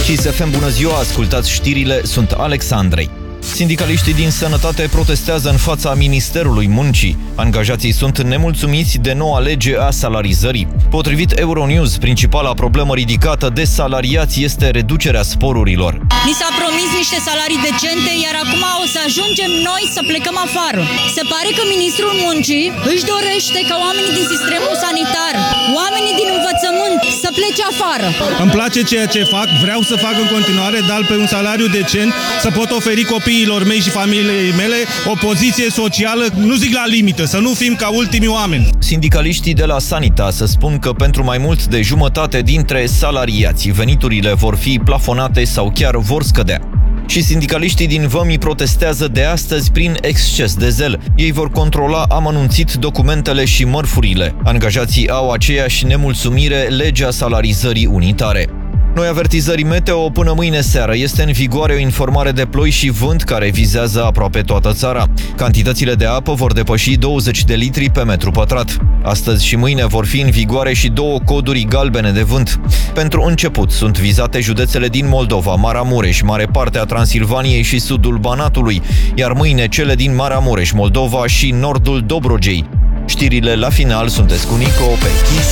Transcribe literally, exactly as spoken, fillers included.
Kiss F M, bună ziua, ascultați știrile, sunt Alexandrei. Sindicaliștii din sănătate protestează în fața Ministerului Muncii. Angajații sunt nemulțumiți de noua lege a salarizării. Potrivit Euronews, principala problemă ridicată de salariați este reducerea sporurilor. Ni s-a promis niște salarii decente, iar acum o să ajungem noi să plecăm afară. Se pare că Ministrul Muncii își dorește ca oamenii din sistemul sanitar, oamenii din învățământ să plece afară. Îmi place ceea ce fac, vreau să fac în continuare, dar pe un salariu decent să pot oferi copiilor mei și familiei mele o poziție socială, nu zic la limită, să nu fim ca ultimii oameni. Sindicaliștii de la Sanitas spun că pentru mai mult de jumătate dintre salariați veniturile vor fi plafonate sau chiar vor scădea. Și sindicaliștii din Vămi protestează de astăzi prin exces de zel. Ei vor controla amănunțit documentele și mărfurile. Angajații au aceeași nemulțumire, legea salarizării unitare. Noi avertizări meteo până mâine seară. Este în vigoare o informare de ploi și vânt care vizează aproape toată țara. Cantitățile de apă vor depăși douăzeci de litri pe metru pătrat. Astăzi și mâine vor fi în vigoare și două coduri galbene de vânt. Pentru început sunt vizate județele din Moldova, Maramureș, mare parte a Transilvaniei și sudul Banatului, iar mâine cele din Maramureș, Moldova și nordul Dobrogei. Știrile la final, sunteți cu Nico pe Kiss.